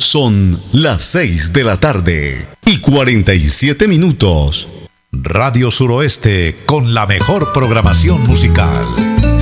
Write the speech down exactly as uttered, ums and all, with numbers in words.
Son las seis de la tarde y cuarenta y siete minutos. Radio Suroeste con la mejor programación musical.